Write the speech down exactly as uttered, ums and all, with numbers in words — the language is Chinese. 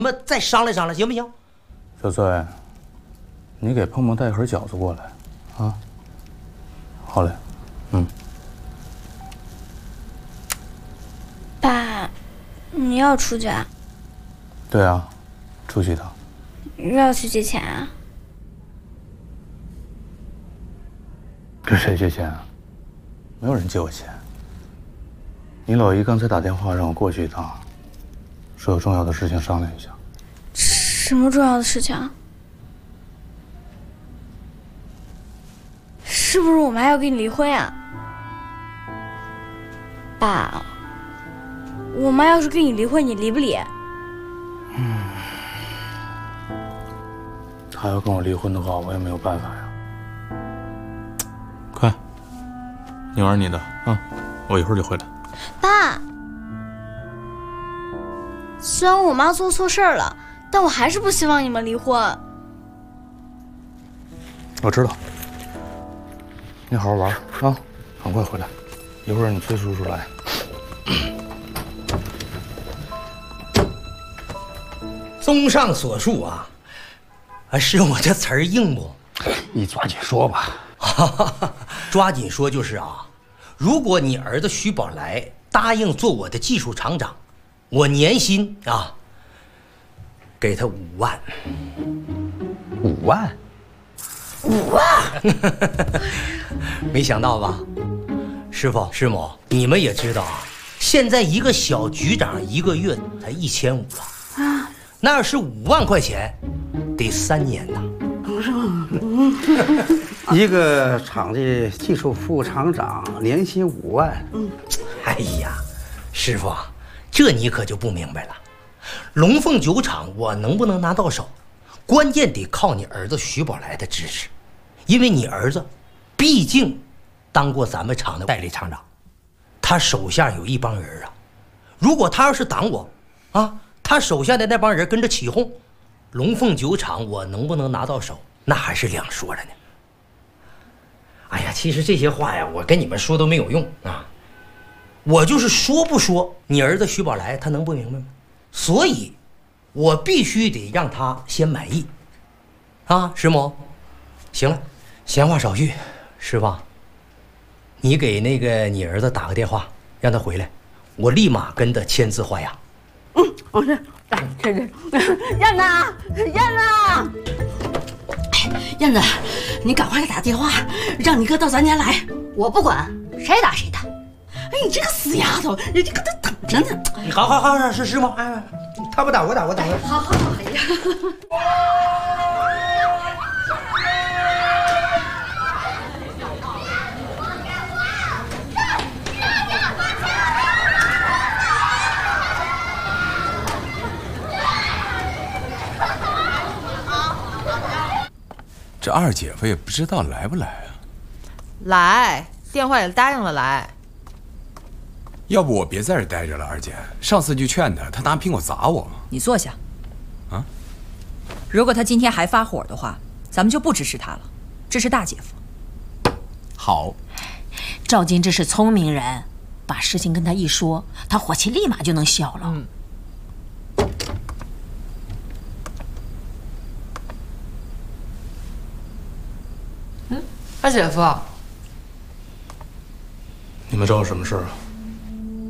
们再商量商量，行不行？ 小翠，你给碰碰带一盒饺子过来，啊。好嘞，嗯。 爸，你要出去啊？ 对啊，出去一趟。 又要去借钱啊？ 跟谁借钱啊？没有人借我钱。你老姨刚才打电话让我过去一趟，说有重要的事情商量一下。 什么重要的事情啊？是不是我妈要跟你离婚呀？爸，我妈要是跟你离婚，你离不离？ 嗯，她要跟我离婚的话，我也没有办法呀。快，你玩你的啊，我一会儿就回来。 爸，虽然我妈做错事儿了，但我还是不希望你们离婚。 我知道，你好好玩啊，很快回来。一会儿你崔叔叔来。 综上所述啊，啊，是我这词儿硬不？ 你抓紧说吧。 抓紧说就是啊，如果你儿子徐宝来答应做我的技术厂长，我年薪啊给他五万。 五万？ 五万？没想到吧？师傅师母，你们也知道啊，现在一个小局长一个月才一千五了啊，那要是五万块钱，得三年呐。 不是吗？一个厂的技术副厂长年薪五万，嗯， 哎呀，师傅啊，这你可就不明白了。龙凤酒厂我能不能拿到手，关键得靠你儿子徐宝来的支持，因为你儿子毕竟当过咱们厂的代理厂长，他手下有一帮人啊。如果他要是挡我，啊，他手下的那帮人跟着起哄，龙凤酒厂我能不能拿到手，那还是两说了呢。哎呀，其实这些话呀，我跟你们说都没有用啊。我就是说不说，你儿子徐宝来他能不明白吗？所以，我必须得让他先满意，啊，师母，行了，闲话少叙，师傅，你给那个你儿子打个电话，让他回来，我立马跟他签字画押。 嗯，我是，这这，燕子，燕子。燕子，你赶快给打电话，让你哥到咱家来。 我不管，谁打谁的。 哎，你这个死丫头，人家搁这等着呢。 好好好，是师傅，哎，他不打我打，我打我。 好好好，哎呀。 这二姐夫也不知道来不来啊？ 来，电话也答应了来。 要不我别在这待着了，二姐。上次就劝他，他拿苹果砸我。 你坐下。 啊？ 如果他今天还发火的话，咱们就不支持他了，支持大姐夫。 好。 赵金这是聪明人，把事情跟他一说，他火气立马就能消了。嗯。 嗯，二姐夫， 你们找我什么事啊？